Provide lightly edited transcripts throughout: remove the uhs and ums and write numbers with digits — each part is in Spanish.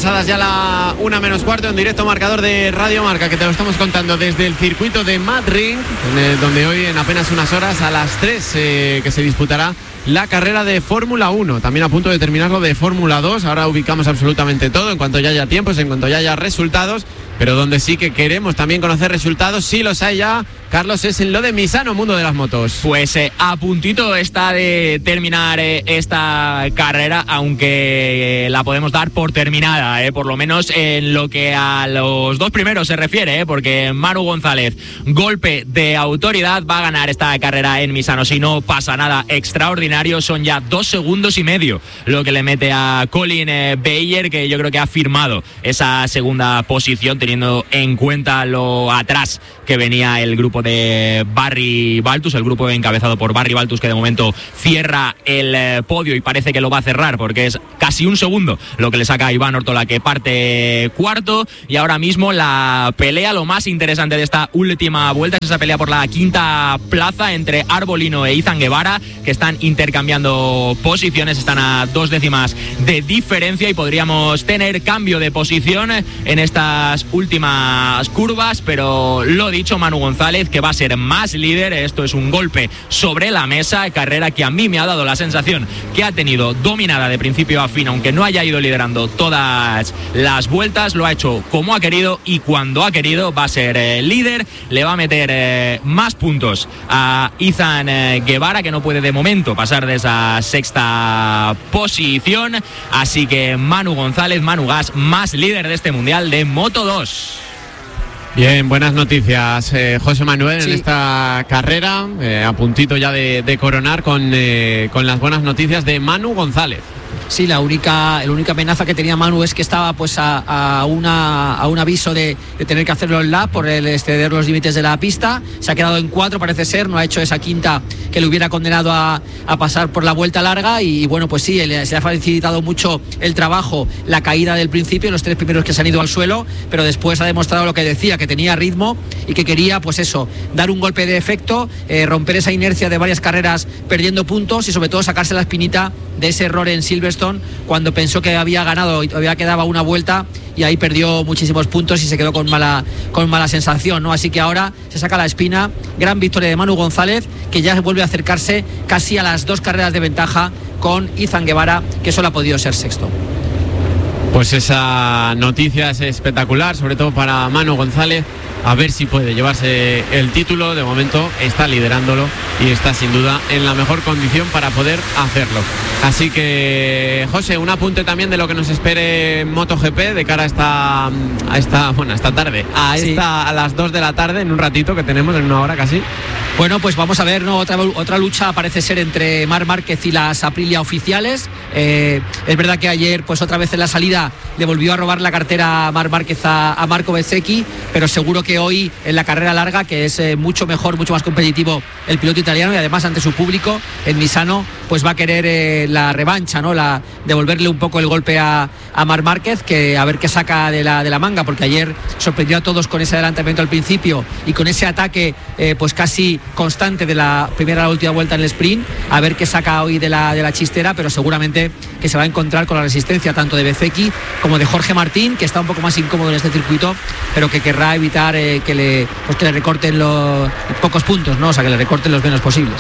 pasadas ya la 1:45 en directo marcador de Radio Marca, que te lo estamos contando desde el circuito de Madrid, donde hoy en apenas unas horas a las 3 que se disputará la carrera de Fórmula 1, también a punto de terminarlo de Fórmula 2. Ahora ubicamos absolutamente todo en cuanto ya haya tiempos, en cuanto ya haya resultados, pero donde sí que queremos también conocer resultados, sí los hay ya, Carlos, es en lo de Misano, mundo de las motos. Pues a puntito está de terminar esta carrera, aunque la podemos dar por terminada, por lo menos en lo que a los dos primeros se refiere, porque Manu González, golpe de autoridad, va a ganar esta carrera en Misano. Si no pasa nada extraordinario, son ya 2 segundos y medio lo que le mete a Colin Bayer, que yo creo que ha firmado esa segunda posición, teniendo en cuenta lo atrás que venía el grupo de Barry Baltus, el grupo encabezado por Barry Baltus, que de momento cierra el podio y parece que lo va a cerrar porque es casi 1 segundo lo que le saca a Iván Ortola, que parte cuarto. Y ahora mismo la pelea, lo más interesante de esta última vuelta, es esa pelea por la quinta plaza entre Arbolino e Izan Guevara, que están intercambiando posiciones, están a 2 décimas de diferencia y podríamos tener cambio de posición en estas últimas curvas, pero lo dicho, Manu González, que va a ser más líder. Esto es un golpe sobre la mesa, carrera que a mí me ha dado la sensación que ha tenido dominada de principio a fin, aunque no haya ido liderando todas las vueltas, lo ha hecho como ha querido y cuando ha querido. Va a ser líder, le va a meter más puntos a Izan Guevara, que no puede de momento pasar de esa sexta posición, así que Manu González, Manu Gas, más líder de este Mundial de Moto2. Bien, buenas noticias, José Manuel, sí, en esta carrera, a puntito ya de coronar con las buenas noticias de Manu González. Sí, la única amenaza que tenía Manu es que estaba pues a un aviso de tener que hacerlo en lap por el exceder los límites de la pista. Se ha quedado en 4, parece ser, no ha hecho esa quinta que le hubiera condenado a pasar por la vuelta larga. Y bueno, pues sí, se ha facilitado mucho el trabajo, la caída del principio, los 3 primeros que se han ido al suelo, pero después ha demostrado lo que decía, que tenía ritmo y que quería, pues eso, dar un golpe de efecto, romper esa inercia de varias carreras perdiendo puntos y sobre todo sacarse la espinita de ese error en Silverstone, cuando pensó que había ganado y todavía quedaba una vuelta, y ahí perdió muchísimos puntos y se quedó con mala sensación, ¿no? Así que ahora se saca la espina. Gran victoria de Manu González, que ya vuelve a acercarse casi a las 2 carreras de ventaja con Izan Guevara, que solo ha podido ser sexto. Pues esa noticia es espectacular, sobre todo para Manu González. A ver si puede llevarse el título. De momento está liderándolo y está sin duda en la mejor condición para poder hacerlo. Así que, José, un apunte también de lo que nos espere en MotoGP de cara a esta tarde, a las 2 de la tarde, en un ratito que tenemos, en 1 hora casi. Bueno, pues vamos a ver, ¿no? Otra lucha parece ser entre Marc Márquez y las Aprilia oficiales. Es verdad que ayer, pues otra vez en la salida, le volvió a robar la cartera a Marc Márquez a Marco Bezzecchi, pero seguro que hoy en la carrera larga, que es mucho mejor, mucho más competitivo el piloto italiano, y además ante su público en Misano, pues va a querer la revancha, ¿no? Devolverle un poco el golpe a Marc Márquez, que a ver qué saca de la manga, porque ayer sorprendió a todos con ese adelantamiento al principio y con ese ataque pues casi constante de la primera a la última vuelta en el sprint. A ver qué saca hoy de la chistera, pero seguramente que se va a encontrar con la resistencia tanto de Bezzecchi como de Jorge Martín, que está un poco más incómodo en este circuito, pero que querrá evitar que le recorten los pocos puntos, ¿no? O sea, que le recorten los menos posibles.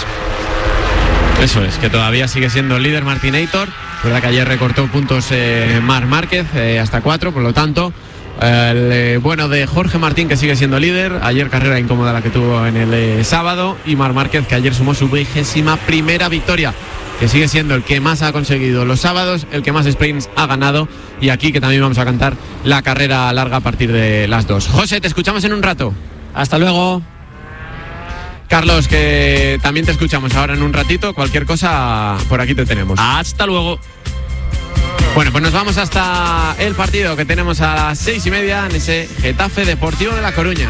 Eso es, que todavía sigue siendo el líder Martinator. Verdad que ayer recortó puntos Marc Márquez hasta 4, por lo tanto el bueno de Jorge Martín, que sigue siendo líder. Ayer carrera incómoda la que tuvo en el sábado, y Marc Márquez, que ayer sumó su 21ª victoria, que sigue siendo el que más ha conseguido los sábados, el que más sprints ha ganado, y aquí que también vamos a cantar la carrera larga a partir de las 2. José, te escuchamos en un rato. Hasta luego. Carlos, que también te escuchamos ahora en un ratito. Cualquier cosa, por aquí te tenemos. Hasta luego. Bueno, pues nos vamos hasta el partido que tenemos a las 6:30 en ese Getafe Deportivo de La Coruña.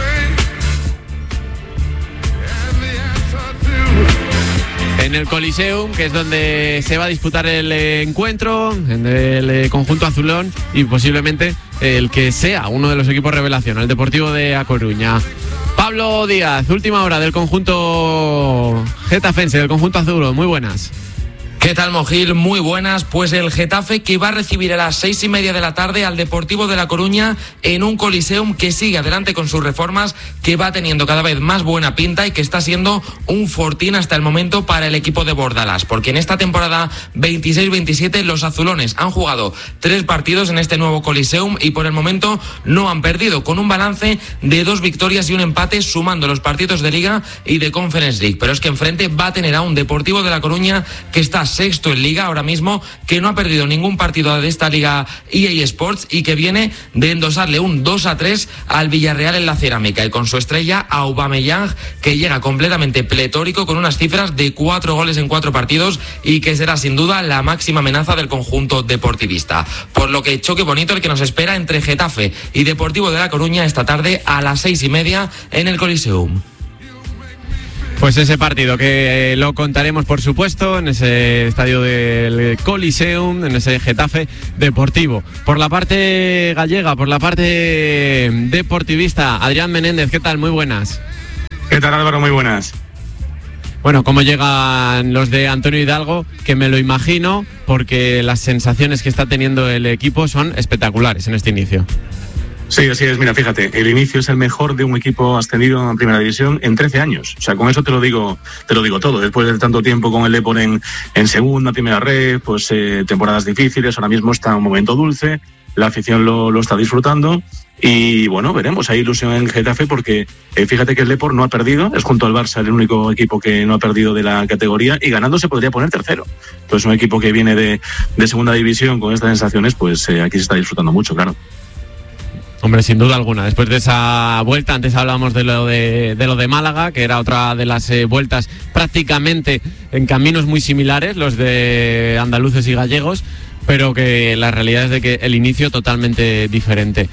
En el Coliseum, que es donde se va a disputar el encuentro, en el conjunto azulón, y posiblemente el que sea uno de los equipos revelación, el Deportivo de A Coruña. Pablo Díaz, última hora del conjunto getafense, del conjunto azulón. Muy buenas. ¿Qué tal, Mojil? Muy buenas. Pues el Getafe, que va a recibir a las 6:30 de la tarde al Deportivo de La Coruña en un Coliseum que sigue adelante con sus reformas, que va teniendo cada vez más buena pinta y que está siendo un fortín hasta el momento para el equipo de Bordalás, porque en esta temporada 26-27 los azulones han jugado 3 partidos en este nuevo Coliseum y por el momento no han perdido, con un balance de 2 victorias y un empate, sumando los partidos de Liga y de Conference League. Pero es que enfrente va a tener a un Deportivo de La Coruña que está sexto en Liga ahora mismo, que no ha perdido ningún partido de esta Liga EA Sports y que viene de endosarle un 2-3 al Villarreal en la Cerámica, y con su estrella Aubameyang, que llega completamente pletórico con unas cifras de 4 goles en 4 partidos y que será sin duda la máxima amenaza del conjunto deportivista. Por lo que choque bonito el que nos espera entre Getafe y Deportivo de La Coruña esta tarde a las 6:30 en el Coliseum. Pues ese partido que lo contaremos, por supuesto, en ese estadio del Coliseum, en ese Getafe Deportivo. Por la parte gallega, por la parte deportivista, Adrián Menéndez, ¿qué tal? Muy buenas. ¿Qué tal, Álvaro? Muy buenas. Bueno, ¿cómo llegan los de Antonio Hidalgo? Que me lo imagino, porque las sensaciones que está teniendo el equipo son espectaculares en este inicio. Sí, así es. Mira, fíjate, el inicio es el mejor de un equipo ascendido a Primera División en 13 años. O sea, con eso te lo digo todo. Después de tanto tiempo con el Depor en segunda, primera red, pues temporadas difíciles, ahora mismo está un momento dulce, la afición lo está disfrutando y bueno, veremos. Hay ilusión en Getafe porque fíjate que el Depor no ha perdido, es junto al Barça el único equipo que no ha perdido de la categoría y ganando se podría poner tercero. Entonces un equipo que viene de segunda división con estas sensaciones, pues aquí se está disfrutando mucho, claro. Hombre, sin duda alguna. Después de esa vuelta, antes hablábamos de lo de Málaga, que era otra de las vueltas prácticamente en caminos muy similares, los de andaluces y gallegos, pero que la realidad es de que el inicio totalmente diferente.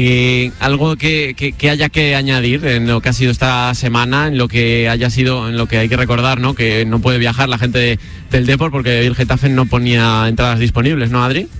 Algo que haya que añadir en lo que ha sido esta semana, en lo que haya sido, en lo que hay que recordar, ¿no? Que no puede viajar la gente del Depor porque el Getafe no ponía entradas disponibles, ¿no, Adri?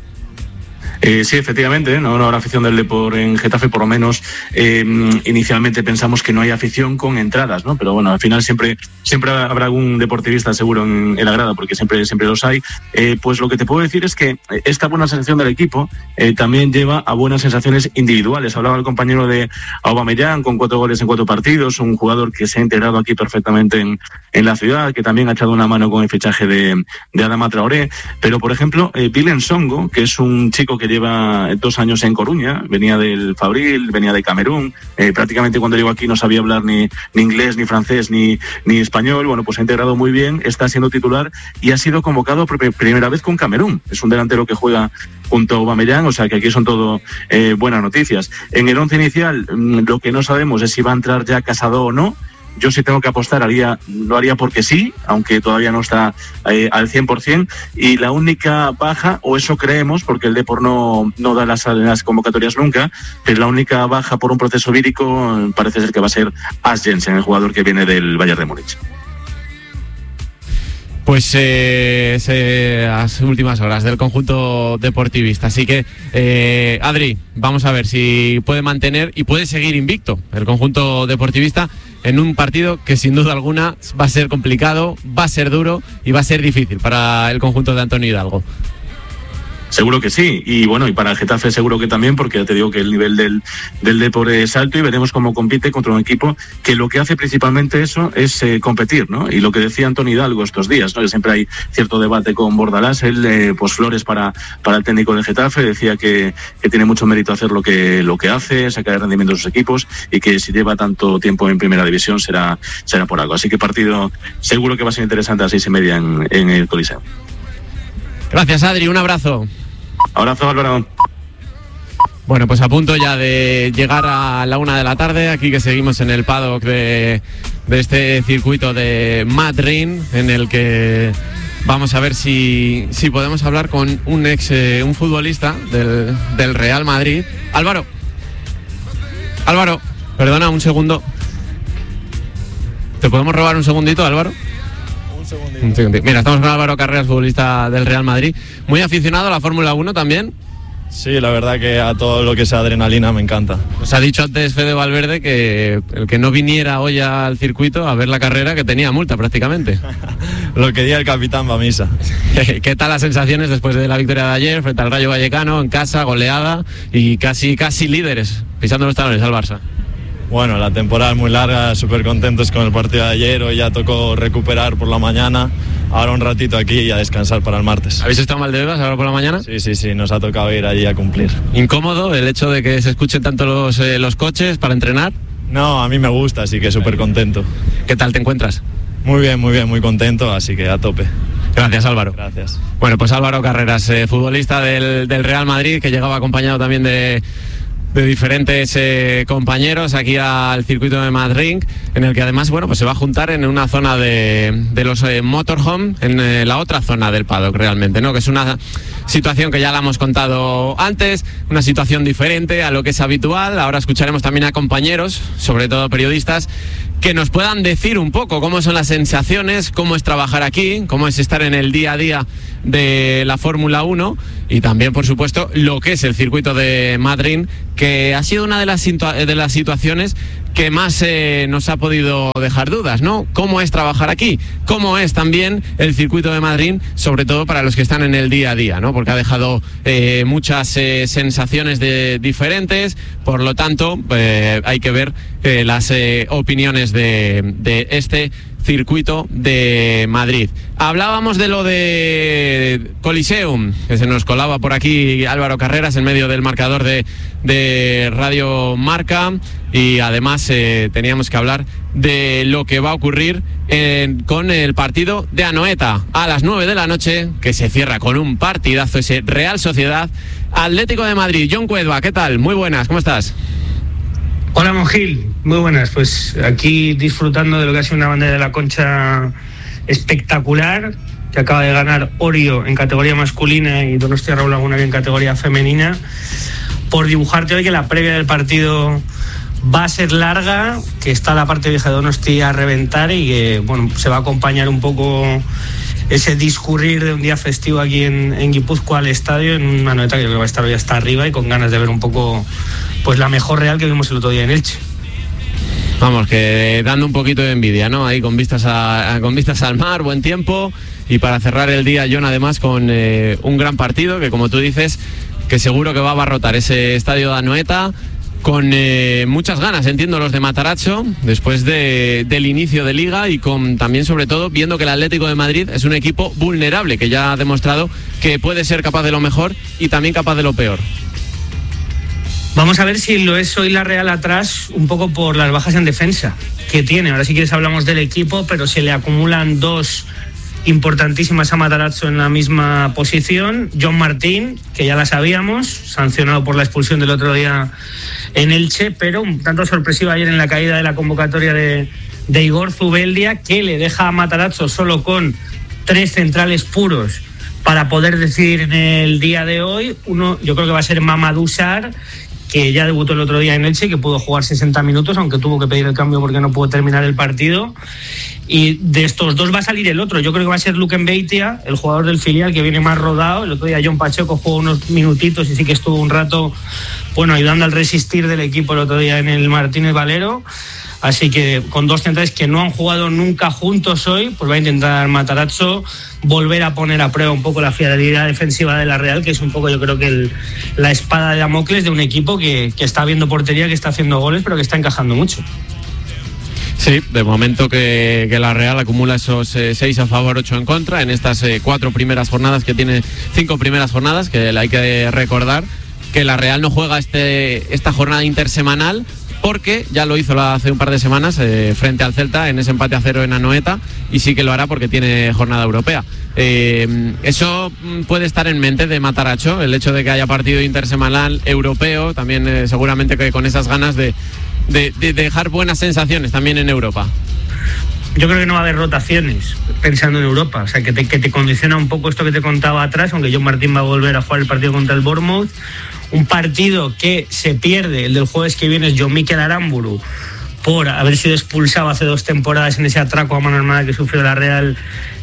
Sí, efectivamente, no habrá afición del Depor en Getafe, por lo menos inicialmente pensamos que no hay afición con entradas, ¿no? Pero bueno, al final siempre habrá algún deportivista seguro en la grada, porque siempre los hay. Pues lo que te puedo decir es que esta buena sensación del equipo también lleva a buenas sensaciones individuales. Hablaba el compañero de Aubameyang con 4 goles en 4 partidos, un jugador que se ha integrado aquí perfectamente en la ciudad, que también ha echado una mano con el fichaje de Adama Traoré. Pero, por ejemplo, Bilen Songo, que es un chico que lleva 2 años en Coruña, venía del Fabril, venía de Camerún, prácticamente cuando llegó aquí no sabía hablar ni inglés, ni francés, ni español. Bueno, pues ha integrado muy bien, está siendo titular y ha sido convocado por primera vez con Camerún. Es un delantero que juega junto a Aubameyang, o sea que aquí son todo buenas noticias. En el 11 inicial, lo que no sabemos es si va a entrar ya Casado o no. Yo sí tengo que apostar, lo haría porque sí, aunque todavía no está al 100%. Y la única baja, o eso creemos, porque el Depor no da las convocatorias nunca, pero la única baja por un proceso vírico parece ser que va a ser As Jensen, el jugador que viene del Bayern de Múnich. Pues las últimas horas del conjunto deportivista. Así que, Adri, vamos a ver si puede mantener y puede seguir invicto el conjunto deportivista en un partido que sin duda alguna va a ser complicado, va a ser duro y va a ser difícil para el conjunto de Antonio Hidalgo. Seguro que sí, y bueno, y para el Getafe seguro que también, porque ya te digo que el nivel del Depor es alto y veremos cómo compite contra un equipo que lo que hace principalmente eso es competir, ¿no? Y lo que decía Antonio Hidalgo estos días, ¿no? Que siempre hay cierto debate con Bordalás, él pues flores para el técnico del Getafe, decía que tiene mucho mérito hacer lo que hace, sacar el rendimiento de sus equipos y que si lleva tanto tiempo en primera división será por algo. Así que partido seguro que va a ser interesante a las 6:30 en el Coliseo. Gracias, Adri, un abrazo. Abrazo, Álvaro. Bueno, pues a punto ya de llegar a la 1 de la tarde, aquí que seguimos en el paddock de este circuito de Madrid, en el que vamos a ver si podemos hablar con un futbolista del Real Madrid. Álvaro, perdona un segundo. ¿Te podemos robar un segundito, Álvaro? Un segundito. Mira, estamos con Álvaro Carreras, futbolista del Real Madrid. Muy aficionado a la Fórmula 1 también. Sí, la verdad que a todo lo que sea adrenalina me encanta. Nos ha dicho antes Fede Valverde que el que no viniera hoy al circuito a ver la carrera que tenía multa prácticamente. Lo que diga el capitán va a misa. ¿Qué tal las sensaciones después de la victoria de ayer frente al Rayo Vallecano, en casa, goleada y casi líderes, pisando los talones al Barça? Bueno, la temporada es muy larga, súper contentos con el partido de ayer, hoy ya tocó recuperar por la mañana, ahora un ratito aquí y a descansar para el martes. ¿Habéis estado mal de bebas ahora por la mañana? Sí, nos ha tocado ir allí a cumplir. ¿Incómodo el hecho de que se escuchen tanto los coches para entrenar? No, a mí me gusta, así que súper contento. ¿Qué tal te encuentras? Muy bien, muy contento, así que a tope. Gracias, Álvaro. Gracias. Bueno, pues Álvaro Carreras, futbolista del Real Madrid, que llegaba acompañado también de diferentes compañeros aquí al circuito de Madrid, en el que además, bueno, pues se va a juntar en una zona de los motorhome, en la otra zona del paddock realmente, ¿no? Que es una situación que ya la hemos contado antes, una situación diferente a lo que es habitual. Ahora escucharemos también a compañeros, sobre todo periodistas, que nos puedan decir un poco cómo son las sensaciones, cómo es trabajar aquí, cómo es estar en el día a día de la Fórmula 1 y también, por supuesto, lo que es el circuito de Madrid, que ha sido una de las situaciones que más nos ha podido dejar dudas, ¿no? ¿Cómo es trabajar aquí? ¿Cómo es también el circuito de Madrid, sobre todo para los que están en el día a día, ¿no? Porque ha dejado muchas sensaciones diferentes, por lo tanto, hay que ver las opiniones de este circuito de Madrid. Hablábamos de lo de Coliseum, que se nos colaba por aquí Álvaro Carreras en medio del marcador de Radio Marca, y además teníamos que hablar de lo que va a ocurrir con el partido de Anoeta a las 9 de la noche, que se cierra con un partidazo, ese Real Sociedad Atlético de Madrid. John Cuedva, ¿qué tal? Muy buenas, ¿cómo estás? Hola Mongil, muy buenas. Pues aquí disfrutando de lo que ha sido una bandera de la Concha espectacular, que acaba de ganar Orio en categoría masculina y Donostia Raúl Lagunaria en categoría femenina. Por dibujarte hoy que la previa del partido va a ser larga, que está la parte vieja de Donostia a reventar y que bueno, se va a acompañar un poco ese discurrir de un día festivo aquí en Guipúzcoa al estadio, en una Anoeta que va a estar hoy hasta arriba y con ganas de ver un poco pues la mejor Real que vimos el otro día en Elche. Vamos, que dando un poquito de envidia, ¿no? Ahí con vistas al mar, buen tiempo, y para cerrar el día, John, además con un gran partido que, como tú dices, que seguro que va a abarrotar ese estadio de Anoeta con muchas ganas, entiendo, los de Matarazzo, después del inicio de Liga, y con también, sobre todo, viendo que el Atlético de Madrid es un equipo vulnerable, que ya ha demostrado que puede ser capaz de lo mejor y también capaz de lo peor. Vamos a ver si lo es hoy la Real atrás, un poco por las bajas en defensa que tiene. Ahora si quieres hablamos del equipo, pero se le acumulan dos importantísimas a Matarazzo en la misma posición. John Martín, que ya la sabíamos, sancionado por la expulsión del otro día en Elche, pero un tanto sorpresivo ayer en la caída de la convocatoria de Igor Zubeldia, que le deja a Matarazzo solo con 3 centrales puros para poder decidir en el día de hoy. Uno, yo creo que va a ser Mamadou Sarr, que ya debutó el otro día en Elche, que pudo jugar 60 minutos, aunque tuvo que pedir el cambio porque no pudo terminar el partido. Y de estos dos va a salir el otro. Yo creo que va a ser Luke Mbeitia, el jugador del filial, que viene más rodado. El otro día John Pacheco jugó unos minutitos y sí que estuvo un rato, bueno, ayudando al resistir del equipo el otro día en el Martínez Valero. Así que con dos centrales que no han jugado nunca juntos hoy, pues va a intentar Matarazzo volver a poner a prueba un poco la fiabilidad defensiva de la Real, que es un poco, yo creo que la espada de Damocles de un equipo que está viendo portería, que está haciendo goles, pero que está encajando mucho. Sí, de momento que la Real acumula esos 6 a favor, 8 en contra en estas 4 primeras jornadas que tiene, 5 primeras jornadas, que hay que recordar que la Real no juega esta jornada intersemanal, porque ya lo hizo hace un par de semanas frente al Celta en ese empate a 0 en Anoeta, y sí que lo hará porque tiene jornada europea. Eso puede estar en mente de Matarazzo, el hecho de que haya partido intersemanal europeo, también seguramente que con esas ganas de dejar buenas sensaciones también en Europa. Yo creo que no va a haber rotaciones pensando en Europa, o sea, que te condiciona un poco esto que te contaba atrás, aunque John Martín va a volver a jugar el partido contra el Bournemouth. Un partido que se pierde, el del jueves que viene, es John Mikel Aramburu, por haber sido expulsado hace 2 temporadas en ese atraco a mano armada que sufrió la Real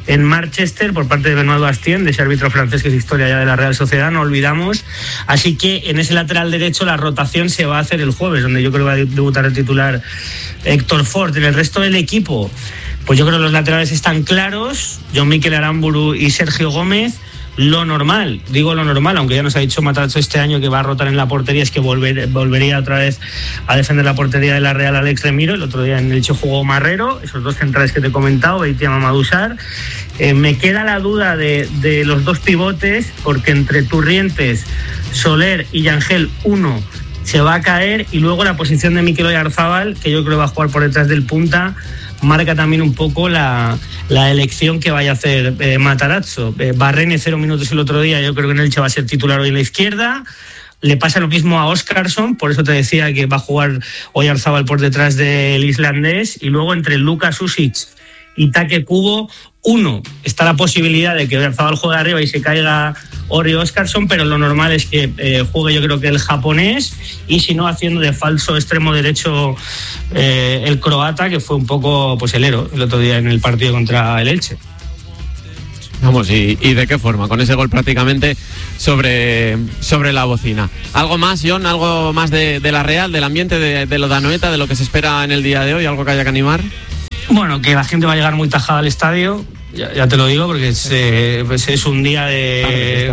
en Manchester por parte de Benoît Bastien, de ese árbitro francés que es historia ya de la Real Sociedad, no olvidamos. Así que en ese lateral derecho la rotación se va a hacer el jueves, donde yo creo que va a debutar el titular Héctor Ford. En el resto del equipo, pues yo creo que los laterales están claros, Jon Mikel Aramburu y Sergio Gómez. Lo normal, aunque ya nos ha dicho Matarazzo este año que va a rotar en la portería, es que volvería otra vez a defender la portería de la Real Alex Remiro. El otro día en el Elche jugó Marrero, esos dos centrales que te he comentado, Beitia Mamadou Sarr. Me queda la duda de los dos pivotes, porque entre Turrientes, Soler y Yangel uno se va a caer, y luego la posición de Mikel Oyarzábal, que yo creo que va a jugar por detrás del punta, marca también un poco la elección que vaya a hacer Matarazzo. Barrene 0 minutos el otro día, yo creo que en Elche va a ser titular hoy en la izquierda. Le pasa lo mismo a Óskarsson, por eso te decía que va a jugar Oyarzábal por detrás del islandés. Y luego entre Luka Susic y Take Kubo, uno, está la posibilidad de que Oyarzábal juegue arriba y se caiga Ori Óskarsson, pero lo normal es que juegue, yo creo que el japonés, y si no, haciendo de falso extremo derecho el croata, que fue un poco pues el héroe el otro día en el partido contra el Elche. Vamos, ¿y de qué forma? Con ese gol prácticamente sobre la bocina. ¿Algo más, Jon? ¿Algo más de la Real, del ambiente, de lo de Anoeta, de lo que se espera en el día de hoy? ¿Algo que haya que animar? Bueno, que la gente va a llegar muy tajada al estadio, ya te lo digo, porque es un día de...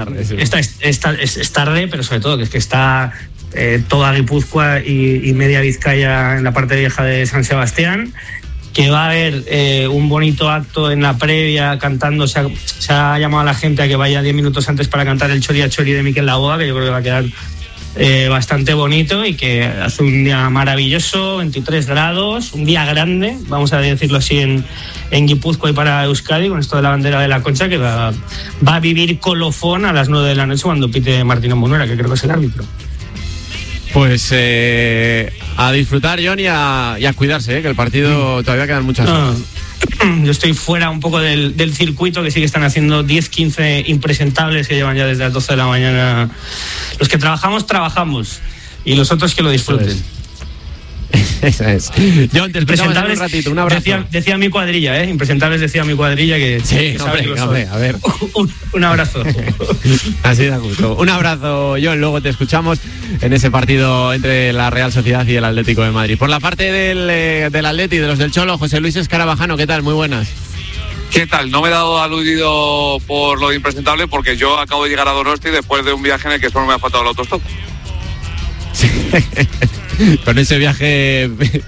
Es tarde, pero sobre todo que es que está toda Guipúzcoa y media Vizcaya en la parte vieja de San Sebastián, que va a haber un bonito acto en la previa cantando. Se ha llamado a la gente a que vaya 10 minutos antes para cantar el Chori a Chori de Mikel Laboa, que yo creo que va a quedar bastante bonito, y que hace un día maravilloso, 23 grados, un día grande, vamos a decirlo así, en Guipúzcoa y para Euskadi, con esto de la bandera de la Concha, que va a vivir colofón a las 9 de la noche cuando pite Martínez Munuera, que creo que es el árbitro. Pues a disfrutar, Jon, y a cuidarse, que el partido todavía quedan muchas horas. Yo estoy fuera un poco del circuito, que sí que están haciendo 10-15 impresentables que llevan ya desde las 12 de la mañana. Los que trabajamos, y los otros que lo disfruten. Esa es. Jon, te escuchamos en un ratito. Un abrazo. Decía mi cuadrilla, Impresentables decía mi cuadrilla que... Sí, que hombre, a ver. Un abrazo. Así da gusto. Un abrazo, Jon. Luego te escuchamos en ese partido entre la Real Sociedad y el Atlético de Madrid. Por la parte del Atleti, de los del Cholo, José Luis Escarabajano, ¿qué tal? Muy buenas. ¿Qué tal? No me he dado aludido por lo de impresentable, porque yo acabo de llegar a Donosti después de un viaje en el que solo me ha faltado el autostop. Sí. Con ese viaje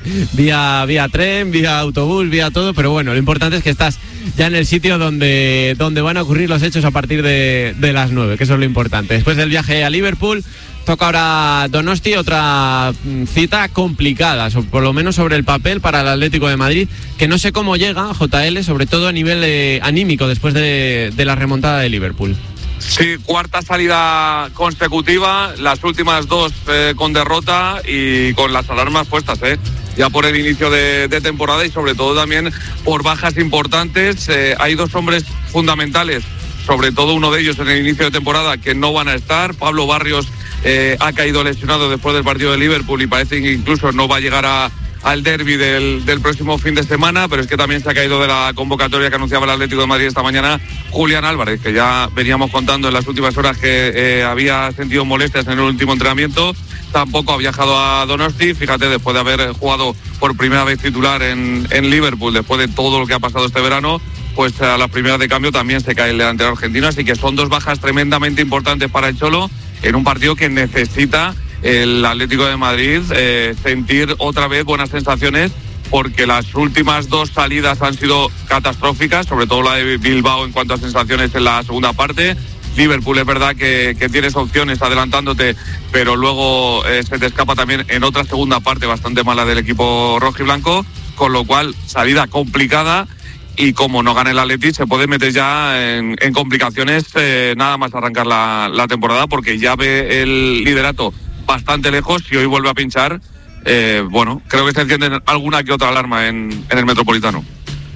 vía tren, vía autobús, vía todo, pero bueno, lo importante es que estás ya en el sitio donde van a ocurrir los hechos a partir de las 9, que eso es lo importante. Después del viaje a Liverpool, toca ahora Donosti, otra cita complicada, por lo menos sobre el papel, para el Atlético de Madrid, que no sé cómo llega JL, sobre todo a nivel anímico, después de la remontada de Liverpool. Sí, cuarta salida consecutiva, las últimas dos con derrota y con las alarmas puestas, ya por el inicio de temporada, y sobre todo también por bajas importantes. Hay dos hombres fundamentales, sobre todo uno de ellos en el inicio de temporada, que no van a estar. Pablo Barrios ha caído lesionado después del partido de Liverpool y parece que incluso no va a llegar al derbi del próximo fin de semana, pero es que también se ha caído de la convocatoria que anunciaba el Atlético de Madrid esta mañana Julián Álvarez, que ya veníamos contando en las últimas horas que había sentido molestias en el último entrenamiento. Tampoco ha viajado a Donosti, fíjate, después de haber jugado por primera vez titular en Liverpool, después de todo lo que ha pasado este verano, pues a las primeras de cambio también se cae el delantero argentino, así que son dos bajas tremendamente importantes para el Cholo en un partido que necesita el Atlético de Madrid sentir otra vez buenas sensaciones, porque las últimas dos salidas han sido catastróficas, sobre todo la de Bilbao en cuanto a sensaciones en la segunda parte. Liverpool es verdad que tienes opciones adelantándote, pero luego se te escapa también en otra segunda parte bastante mala del equipo rojiblanco, con lo cual salida complicada, y como no gana el Atleti se puede meter ya en complicaciones nada más arrancar la temporada, porque ya ve el liderato bastante lejos, y hoy vuelve a pinchar. Bueno, creo que se encienden alguna que otra alarma en el Metropolitano.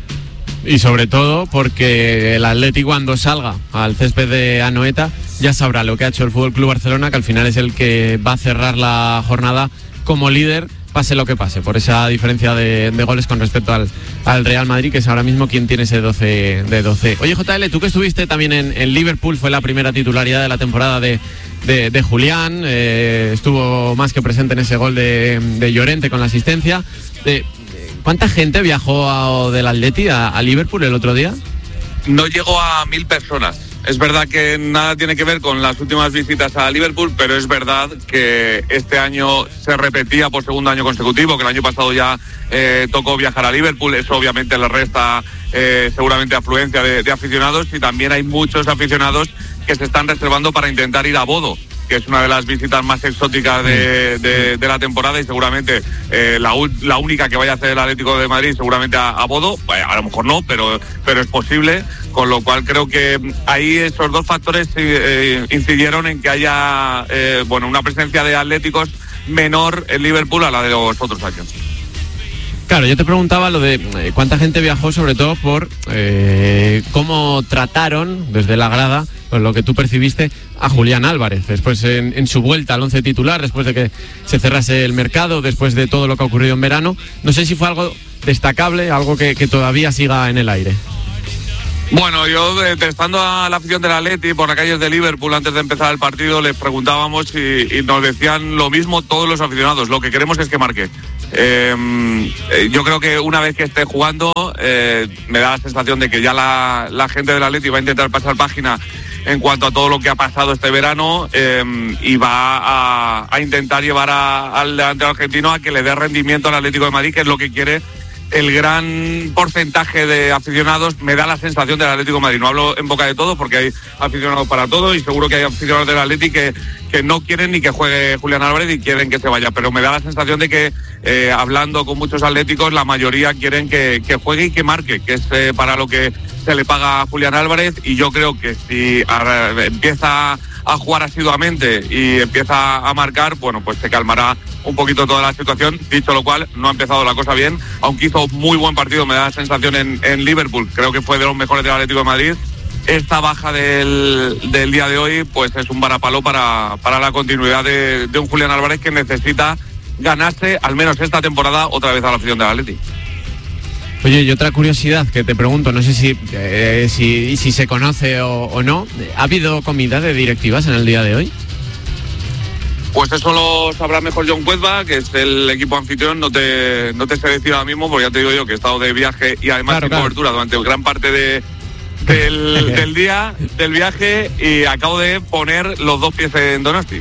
Y sobre todo porque el Atleti, cuando salga al césped de Anoeta, ya sabrá lo que ha hecho el FC Barcelona, que al final es el que va a cerrar la jornada como líder pase lo que pase, por esa diferencia de goles con respecto al Real Madrid, que es ahora mismo quien tiene ese 12 de 12. Oye, JL, tú que estuviste también en Liverpool, fue la primera titularidad de la temporada de Julián, estuvo más que presente en ese gol de Llorente con la asistencia. ¿Cuánta gente viajó del Atleti a Liverpool el otro día? No llegó a 1.000 personas. Es verdad que nada tiene que ver con las últimas visitas a Liverpool, pero es verdad que este año se repetía por segundo año consecutivo, que el año pasado ya tocó viajar a Liverpool. Eso obviamente le resta seguramente afluencia de aficionados, y también hay muchos aficionados que se están reservando para intentar ir a Bodo, que es una de las visitas más exóticas de la temporada, y seguramente la única que vaya a hacer el Atlético de Madrid, seguramente a Bodo. A lo mejor no, pero es posible, con lo cual creo que ahí esos dos factores incidieron en que haya una presencia de atléticos menor en Liverpool a la de los otros años. Claro, yo te preguntaba lo de cuánta gente viajó, sobre todo por cómo trataron desde la grada, pues lo que tú percibiste, a Julián Álvarez después en su vuelta al 11 titular, después de que se cerrase el mercado, después de todo lo que ha ocurrido en verano. No sé si fue algo destacable, algo que todavía siga en el aire. Bueno, yo estando a la afición del Atleti por las calles de Liverpool antes de empezar el partido, les preguntábamos y nos decían lo mismo todos los aficionados: lo que queremos es que marque. Yo creo que una vez que esté jugando, me da la sensación de que ya la gente del Atleti va a intentar pasar página en cuanto a todo lo que ha pasado este verano, y va a intentar llevar al delantero argentino a que le dé rendimiento al Atlético de Madrid, que es lo que quiere el gran porcentaje de aficionados. Me da la sensación del Atlético de Madrid, no hablo en boca de todos porque hay aficionados para todo, y seguro que hay aficionados del Atleti que no quieren ni que juegue Julián Álvarez y quieren que se vaya, pero me da la sensación de que hablando con muchos atléticos, la mayoría quieren que juegue y que marque, que es para lo que se le paga a Julián Álvarez. Y yo creo que si empieza a jugar asiduamente y empieza a marcar, bueno, pues se calmará un poquito toda la situación. Dicho lo cual, no ha empezado la cosa bien, aunque hizo muy buen partido, me da la sensación en Liverpool. Creo que fue de los mejores del Atlético de Madrid. Esta baja del día de hoy, pues es un varapalo para la continuidad de un Julián Álvarez que necesita ganarse, al menos esta temporada, otra vez a la afición del Atleti. Oye, y otra curiosidad que te pregunto, no sé si se conoce o no, ¿ha habido comida de directivas en el día de hoy? Pues eso lo sabrá mejor John Cuezba, que es el equipo anfitrión. No te sé decir ahora mismo, porque ya te digo yo que he estado de viaje y además en cobertura durante gran parte del día del viaje, y acabo de poner los 2 pies en Donosti.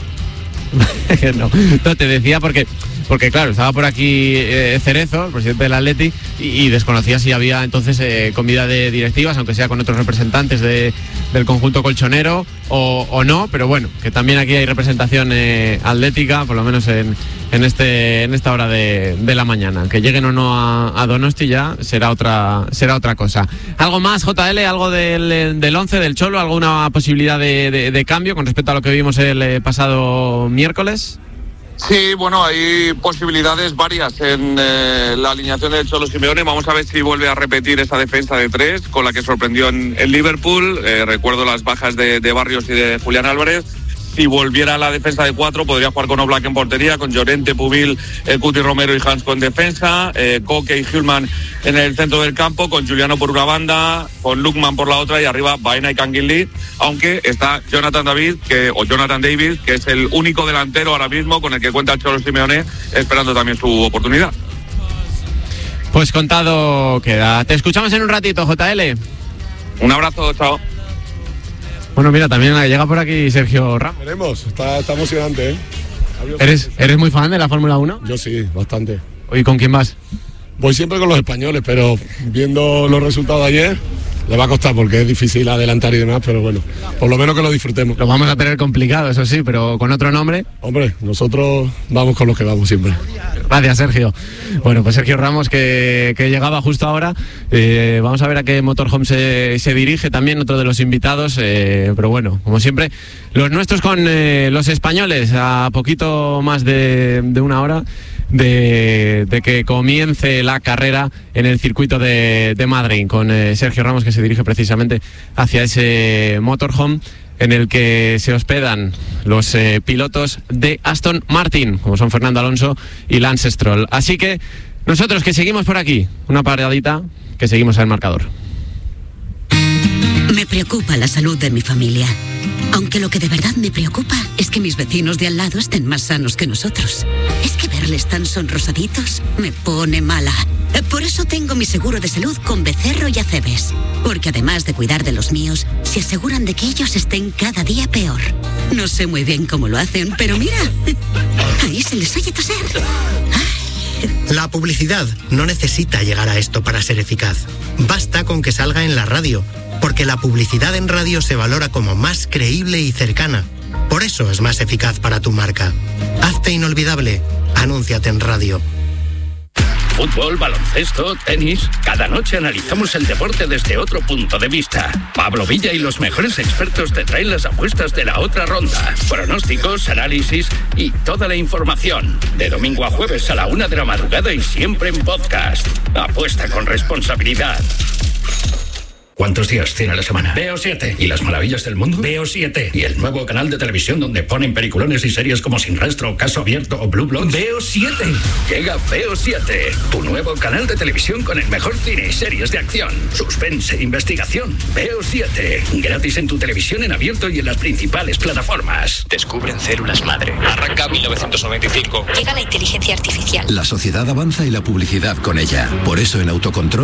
no, te decía porque claro, estaba por aquí Cerezo, el presidente del Atleti, y desconocía si había entonces comida de directivas, aunque sea con otros representantes del conjunto colchonero o no, pero bueno, que también aquí hay representación atlética, por lo menos en esta hora de la mañana. Que lleguen o no a Donosti ya será otra cosa. ¿Algo más, JL? ¿Algo del 11 del Cholo? ¿Alguna posibilidad de cambio con respecto a lo que vimos el pasado miércoles? Sí, bueno, hay posibilidades varias en la alineación del Cholo Simeone. Vamos a ver si vuelve a repetir esa defensa de 3 con la que sorprendió en Liverpool. Recuerdo las bajas de Barrios y de Julián Álvarez. Si volviera a la defensa de 4, podría jugar con Oblak en portería, con Llorente, Pubil, Cuti Romero y Hans con defensa, Koke y Hülman en el centro del campo, con Juliano por una banda, con Lukman por la otra, y arriba Baena y Canguilí, aunque está Jonathan David, que es el único delantero ahora mismo con el que cuenta el Cholo Simeone, esperando también su oportunidad. Pues contado queda. Te escuchamos en un ratito, JL. Un abrazo, chao. Bueno, mira, también llega por aquí Sergio Ramos. Veremos, está emocionante, ¿eh? ¿Eres muy fan de la Fórmula 1? Yo sí, bastante. ¿Y con quién vas? Voy siempre con los españoles, pero viendo los resultados de ayer, le va a costar porque es difícil adelantar y demás, pero bueno, por lo menos que lo disfrutemos. Lo vamos a tener complicado, eso sí, pero con otro nombre. Hombre, nosotros vamos con los que vamos siempre. Gracias, Sergio. Bueno, pues Sergio Ramos, que llegaba justo ahora. Vamos a ver a qué motorhome se dirige también, otro de los invitados. Pero bueno, como siempre, los nuestros con los españoles, a poquito más de una hora de que comience la carrera en el circuito de Madrid, con Sergio Ramos, que se dirige precisamente hacia ese motorhome. en el que se hospedan los pilotos de Aston Martin, como son Fernando Alonso y Lance Stroll. Así que nosotros que seguimos por aquí, una paradita, que seguimos al marcador. Me preocupa la salud de mi familia. Aunque lo que de verdad me preocupa es que mis vecinos de al lado estén más sanos que nosotros. Es que verles tan sonrosaditos me pone mala. Por eso tengo mi seguro de salud con Becerro y Acebes. Porque además de cuidar de los míos, se aseguran de que ellos estén cada día peor. No sé muy bien cómo lo hacen, pero mira, ahí se les oye toser. La publicidad no necesita llegar a esto para ser eficaz. Basta con que salga en la radio, porque la publicidad en radio se valora como más creíble y cercana. Por eso es más eficaz para tu marca. Hazte inolvidable. Anúnciate en radio. Fútbol, baloncesto, tenis. Cada noche analizamos el deporte desde otro punto de vista. Pablo Villa y los mejores expertos te traen las apuestas de la otra ronda. Pronósticos, análisis y toda la información. De domingo a jueves a la 1 de la madrugada y siempre en podcast. Apuesta con responsabilidad. ¿Cuántos días tiene la semana? Veo 7. ¿Y las maravillas del mundo? Veo 7. ¿Y el nuevo canal de televisión donde ponen peliculones y series como Sin Rastro, Caso Abierto o Blue Bloods? Veo 7. Llega Veo 7, tu nuevo canal de televisión con el mejor cine y series de acción, suspense, investigación. Veo 7. Gratis en tu televisión en abierto y en las principales plataformas. Descubren células madre. Arranca 1995. Llega la inteligencia artificial. La sociedad avanza y la publicidad con ella. Por eso en Autocontrol